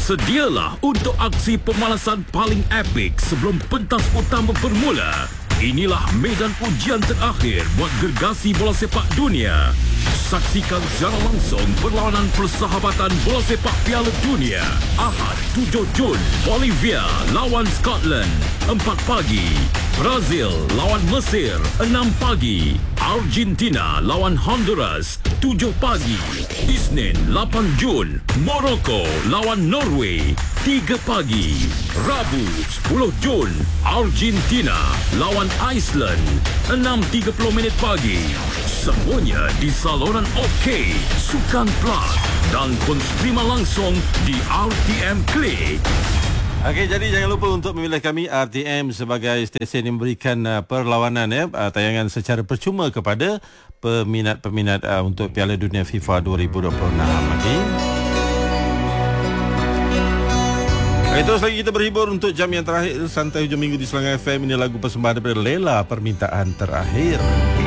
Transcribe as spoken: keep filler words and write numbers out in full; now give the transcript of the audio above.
Bersedialah untuk aksi pemalasan paling epik sebelum pentas utama bermula. Inilah medan ujian terakhir buat gergasi bola sepak dunia. Saksikan secara langsung perlawanan persahabatan bola sepak Piala Dunia. Ahad tujuh Jun, Bolivia lawan Scotland, empat pagi. Brazil lawan Mesir, enam pagi. Argentina lawan Honduras, tujuh pagi. Isnin lapan Jun, Morocco lawan Norway, tiga pagi. Rabu sepuluh Jun, Argentina lawan Iceland, enam tiga puluh minit pagi. Semuanya di saluran OK, Sukan Plus dan konstrima langsung di R T M Klik. Okey, jadi jangan lupa untuk memilih kami R T M sebagai stesen yang memberikan uh, perlawanan ya, uh, tayangan secara percuma kepada peminat-peminat uh, untuk Piala Dunia FIFA dua ribu dua puluh enam. Okey. Okay, terus lagi kita berhibur untuk jam yang terakhir santai hujung minggu di Selangor F M. Ini lagu persembahan daripada Lela, Permintaan Terakhir.